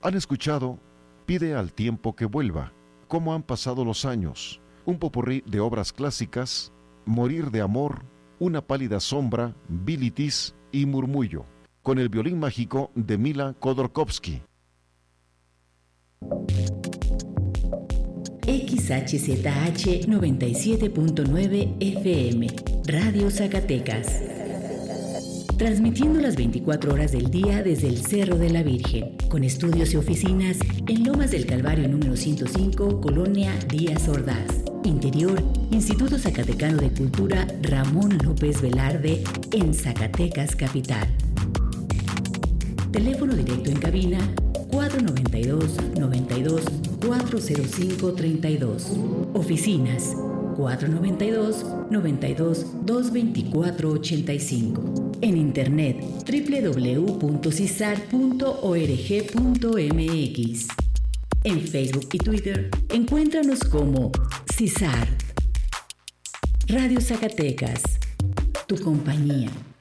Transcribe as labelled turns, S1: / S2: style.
S1: Han escuchado Pide al tiempo que vuelva, Cómo han pasado los años, un popurrí de obras clásicas, Morir de amor, Una pálida sombra, Bilitis y Murmullo, con el violín mágico de Mila Khodorkovsky.
S2: XHZH 97.9 FM, Radio Zacatecas. Transmitiendo las 24 horas del día desde el Cerro de la Virgen, con estudios y oficinas en Lomas del Calvario número 105, Colonia Díaz Ordaz. Interior, Instituto Zacatecano de Cultura Ramón López Velarde, en Zacatecas Capital. Teléfono directo en cabina 492-405-32. Oficinas 492-92-224-85. En internet www.cisart.org.mx. En Facebook y Twitter encuéntranos como CISART. Radio Zacatecas, tu compañía.